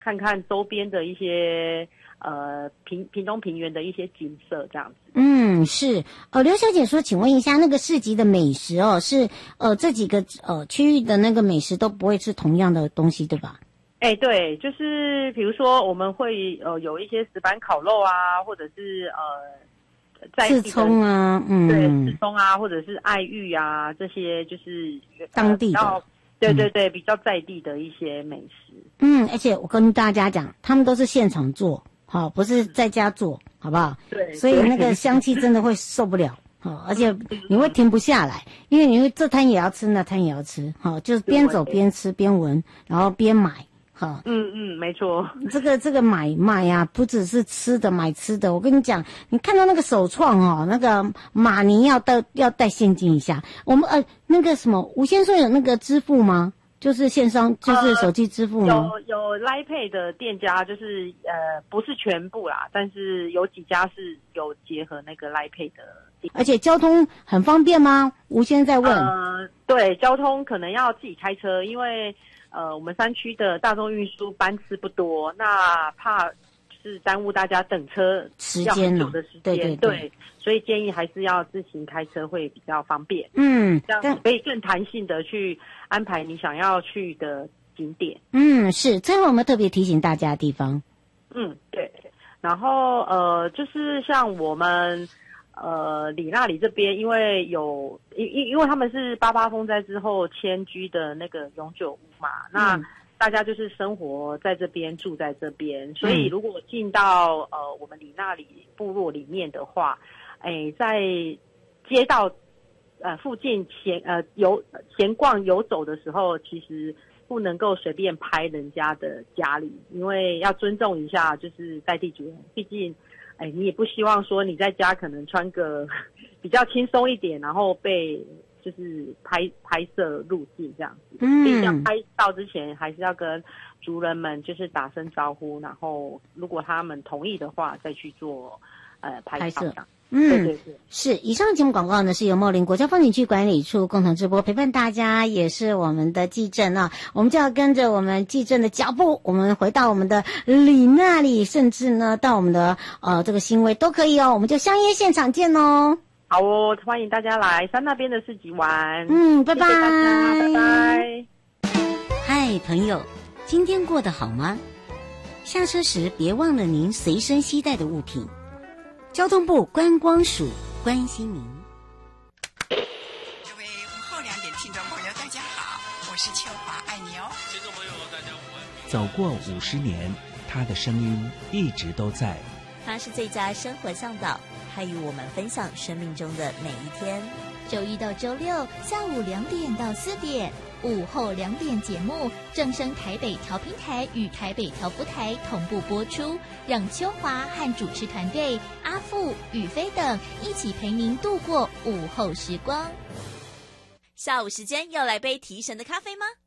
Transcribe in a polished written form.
看看周边的一些屏东平原的一些景色这样子。 嗯，是。刘小姐说，请问一下，那个市集的美食哦，是这几个区域的那个美食都不会是同样的东西，对吧？ 对，就是比如说我们会有一些石板烤肉啊，或者是在地的刺葱啊， 对，刺葱啊，或者是爱玉啊，这些就是当地的。 对，比较在地的一些美食。 而且我跟大家讲，他们都是现场做，好，不是在家做，好不好？ 对， 所以那个香气真的会受不了，好，而且你会停不下来，因为你会这摊也要吃，那摊也要吃，好，就是边走边吃边闻，然后边买。 没错。 这个买卖啊，不只是吃的买吃的。我跟你讲，你看到那个手创哦，那个马尼要带现金一下。我们那个什么，吴先生有那个支付吗？就是线上，就是手机支付吗？ 有 Line Pay 的店家，就是不是全部啦，但是有几家是有结合那个 Line Pay 的店。 而且交通很方便吗？吴先生在问。 对，交通可能要自己开车，因为我们山区的大众运输班次不多，那怕是耽误大家等车时间了的时间，对，所以建议还是要自行开车会比较方便。这样可以更弹性的去安排你想要去的景点。 是。最后我们特别提醒大家的地方。 对。然后就是像我们里那里这边，因为因为他们是88风灾之后迁居的那个永久屋嘛，那大家就是生活在这边，住在这边，所以如果进到我们里那里部落里面的话，在街道附近闲逛游走的时候，其实不能够随便拍人家的家里，因为要尊重一下就是在地主人，毕竟你也不希望说你在家可能穿个比较轻松一点，然后被就是拍摄入境这样子。所以要拍照之前还是要跟族人们就是打声招呼，然后如果他们同意的话再去做拍摄。对， 是。以上节目广告呢是由茂林国家风景区管理处共同直播，陪伴大家也是我们的纪政啊，我们就要跟着我们纪政的脚步，我们回到我们的里那里，甚至呢到我们的这个新威都可以哦，我们就相约现场见哦。 好哦，欢迎大家来山那边的市集玩。 拜拜， 谢谢大家，拜拜。 嗨，朋友，今天过得好吗？下车时别忘了您随身携带的物品。交通部观光署关心您。 各位午后2点听众朋友，大家好，我是秋华，爱你哦。听众朋友，大家午安。 走过50年，他的声音一直都在。 他是最佳生活向导，他与我们分享生命中的每一天。 周一到周六下午2点到4点，午后2点节目正声台北调频台与台北调布台同步播出，让秋华和主持团队阿富、宇飞等一起陪您度过午后时光。 下午时间要来杯提神的咖啡吗？